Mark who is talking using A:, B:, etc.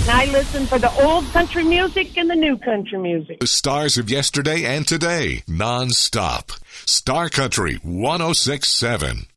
A: And I listen for the old country music and the new country music.
B: The stars of yesterday and today, non-stop. Star Country 106.7.